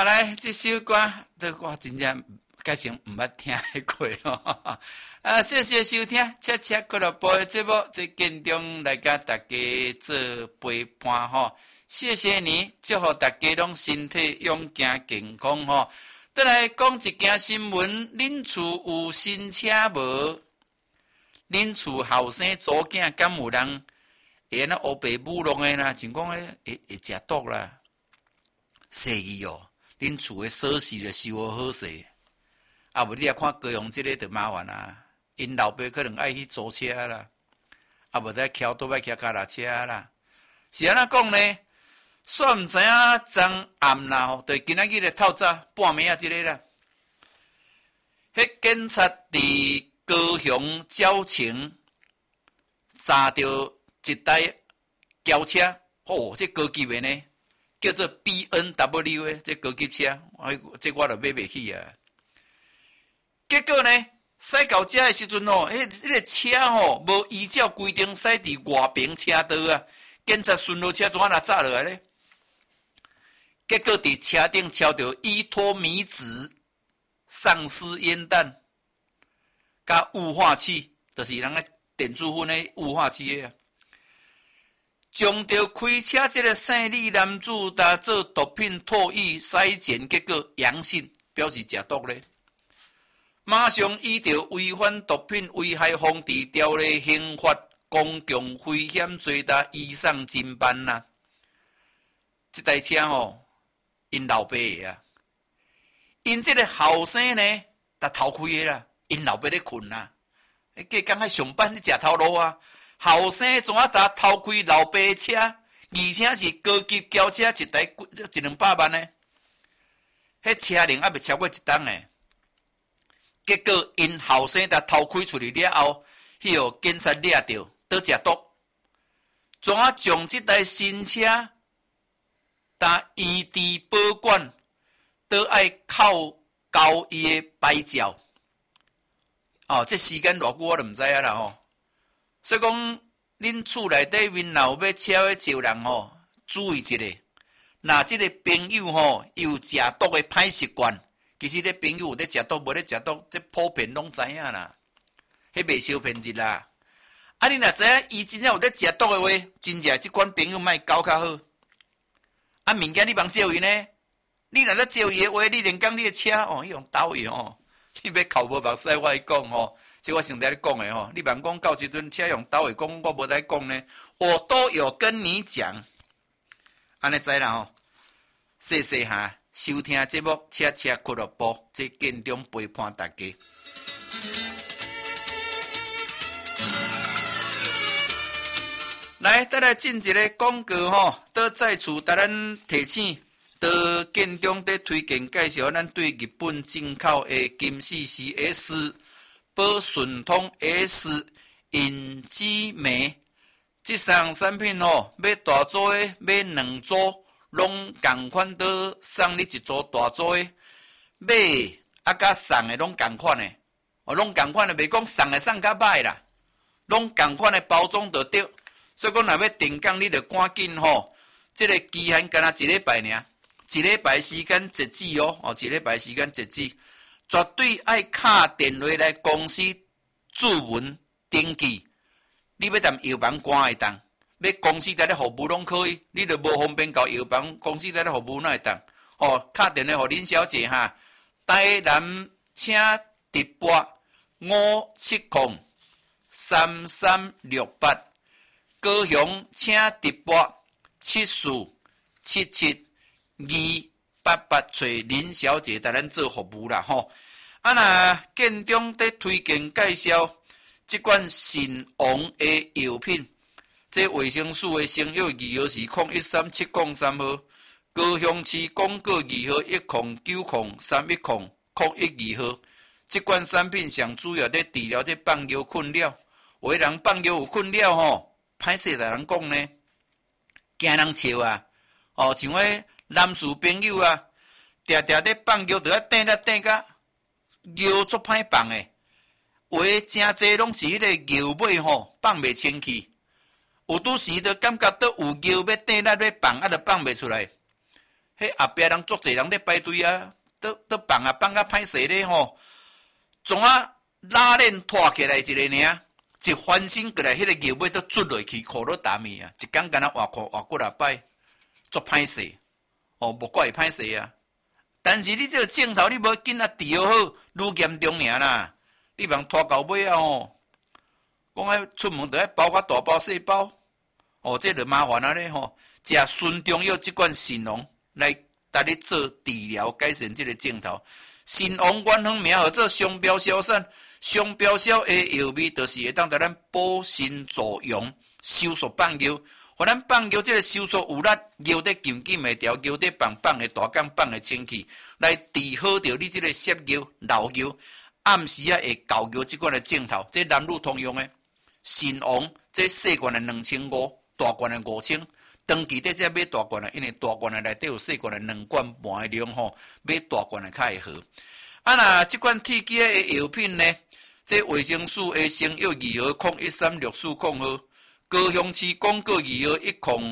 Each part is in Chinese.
好来，这首歌我真正改成毋捌听过哦。谢谢收听，切切俱乐部的节目，在建中来甲大家做陪伴吼。谢谢你，祝福大家拢身体勇健健康吼。再来讲一件新闻，恁厝有新车无？恁厝后生祖囝敢有人会安尼黑白舞弄的啦？像讲会食毒啦？生意哦，恁厝的锁匙就收好势。啊，无你也看高雄这个就麻烦啦，因老爸可能爱去租车啦，啊，无再桥倒摆骑脚踏车啦。是安怎讲呢？煞毋知影昨暗啦，就今仔日的透早半暝啊，这个啦。迄警察伫高雄蛟城查到一台轿车，哦，这高级的呢，叫做 BMW 的这高级车，这我就买袂起啊。结果呢，驶到遮的时阵哦，迄个车哦，无依照规定驶伫外边车道啊，警察巡逻车怎啊炸落来呢？结果伫车顶敲到依托米子、丧尸烟弹、甲雾化器，就是人个电子烟的雾化器的啊。将着开车这个姓李男子打做毒品唾液筛检，结果阳性，表示食毒咧。马上依着违反毒品危害防治条例刑法公共危险罪打移送侦办啦。这台车哦。因老爸的啊，因这个后生呢，他偷开的啦，因老爸咧困啦，计刚才上班咧食头路啊，后生怎啊打偷开老爸的车，而且是高级轿车，一台100-200万呢？迄车龄还未超过1档诶。结果因后生他偷开出去了后，迄个警察抓到，倒食毒，怎啊将这台新车？但移地保管都爱靠交伊的牌照，哦，这时间偌久我都唔知影啦吼。所以讲，恁厝内底面若有要车的招人吼，注意一下。若这个朋友吼有食毒的歹习惯，其实这朋友有咧食毒，无咧食毒，这普遍拢知影啦。迄袂小骗日啦。啊，你若知影伊真正有咧食毒的话，真正这款朋友莫交较好。啊，物件你茫借伊呢？你若咧借伊的话，你连讲你的车哦，迄用倒去哦，你要哭无目屎，我讲吼，这我先在咧讲的吼，你茫讲到时阵车用倒去讲，我无在讲呢，我都有跟你讲，安尼知啦吼。谢谢哈，收听节目车车俱乐部，这建中陪伴大家。来，再来进一个广告吼，倒在厝甲咱提醒，倒建中在推荐介绍咱对日本进口的金丝 CS、宝顺通 S、银之美这项产品吼，买大组的买2组，拢同款倒送你一组大组的，买啊甲送的拢同款的，哦，拢同款的，袂讲送的送较歹啦，拢同款的包装就对。所以讲，若要定岗，你着赶紧吼，这个期限干那1礼拜尔，1礼拜时间截止哦，1礼拜时间截止，绝对爱打电话来公司注文登记。你要踮药房赶会当，要公司在咧服务拢可以，你着无方便到药房公司在咧服务哪会当？哦，打电话给林小姐哈，台南请直拨5703368。高雄请直拨74772888找林小姐带咱做服务啦吼。啊那建中在推荐介绍这款神王的药品，这卫生署的生药2号是013703号，高雄市公告2号109031001号。这款产品上主要在治疗这放尿困扰，有的人放尿有困扰吼。歹势来人讲呢，惊人笑啊！哦，像迄男士朋友啊，常常咧放尿，就要等甲尿足歹放诶。话真侪拢是迄个尿尾吼放袂清气，有拄时就感觉到有尿要等甲要放，啊，就放袂出来。 迄后壁人足侪人咧排队啊，都放啊放甲歹势咧吼，总啊拉链拖起来一个尔，一翻身过来，迄个牛尾都捽落去，裤都打面啊，一工干那换裤换几啊摆，足歹势，哦，无怪会歹势啊。但是你这个镜头你无紧啊治好，愈严重尔啦。你茫拖到尾啊吼，讲迄出门着爱包较大包细包，哦，这就麻烦啊咧吼。食顺中药即款神农来带你做治疗，改善这个镜头。神农元方名号做双标消散，双标消的药味就是会当带咱补肾助阳、收缩放尿，互咱放尿这个收缩有力，尿得紧紧的调，尿得放的大缸放的清气，来治好着你这个湿尿、漏尿。暗时会搞尿即款的镜头，这男女通用的。神王这细罐的2500，大罐的5000。长期在这买大罐的，因为大罐的内底有细罐的2罐半的量吼，买大罐的较会好。啊那即款铁机的药品呢？这维生素 A 生药2号013640号，高雄市广告2号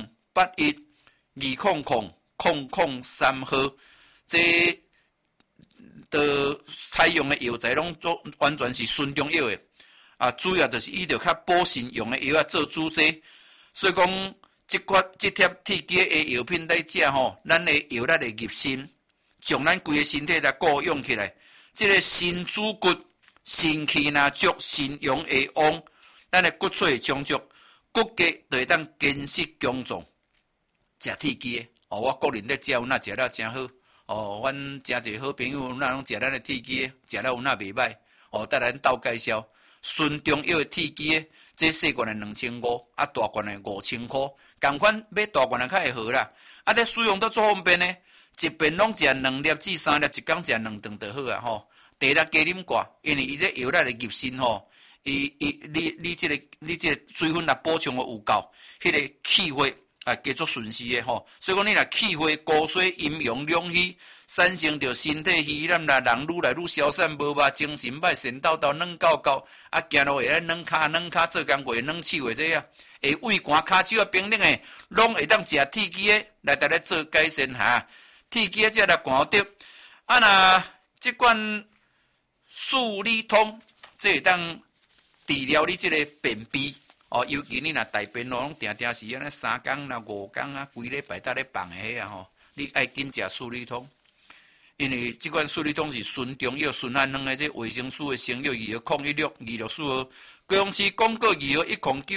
108120000003号，这的采用的药材拢做完全是纯中药的，啊，主要就是以着较补肾用的药啊做主剂，所以讲即贴铁机的药品来食吼，咱的药力会入心，将咱规个身体来固养起来。即个肾主骨、肾气若足、肾阳会旺，咱的骨髓会充足，骨骼就会当坚实强壮。食铁机的哦，我个人咧食有哪食了真好。哦，阮真侪好朋友，那拢食咱的铁机，食了有哪袂歹。哦，带咱斗介绍，纯中药的铁机，这细罐的2500，啊大罐的5000块，同款买大罐的较会好啦。啊，这使用都足方便呢，一遍拢食2粒至3粒，一工食2顿就好啊吼。第日加啉寡，因为伊这药力会入身吼，你这个水分若补充的有够，迄个气血。啊，加足顺势的吼，所以讲你若气血高水阴阳两虚，产生着身体虚懒啦，人愈来愈消散无吧，精神歹，神叨叨，软狗狗，啊，行路会咧软骹做工过软手的这啊，会胃寒骹手啊冰冷的，拢会当食铁机的来带来做改善哈。铁机的这来寒得，啊那即款速利通，这会当治疗你这个便秘。哦，尤其你若大便拢定是安尼3工啦、5工啊，规礼拜搭咧放的迄啊吼，你爱紧食速利通，因为即款速利通是纯中药、纯氨两个这维生素的成药2号016264号，高雄市广告2号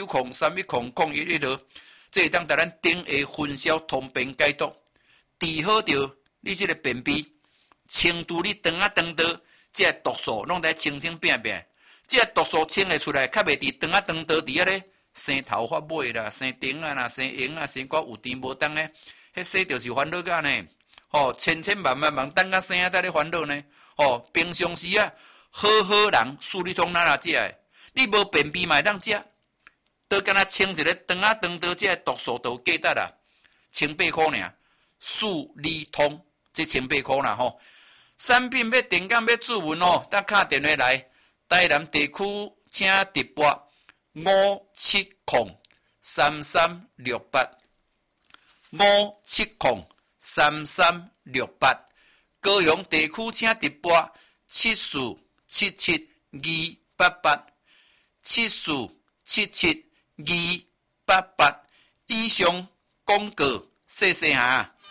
10903100111号，这会当带咱顶下分销通便解毒，治好着你这个便秘，清除你肠啊肠道这毒素，拢在清清变变。这毒素清会出来，较袂伫肠啊肠道底下咧生头发尾啦、生顶啊、生痈啊、生骨有甜无当诶，迄生就是烦恼噶呢。吼，千万等甲生啊，带咧烦恼呢。吼，平常时啊，好人速利通哪食诶？你无便秘嘛会当食，都敢若清一个肠啊肠道这毒素都有价值啦，18块尔，速利通这18块啦吼。产品要订购要注文哦，等敲电话来。台南地区请直拨5703368，5703368。高雄地区请直拨74772887477288。以上广告细细下。